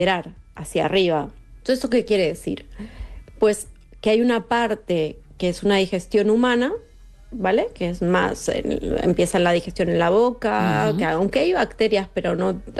hacia arriba. Entonces, ¿esto qué quiere decir? Pues que hay una parte que es una digestión humana, ¿vale? Que es más, empieza la digestión en la boca, que Ujú. aunque hay bacterias, pero no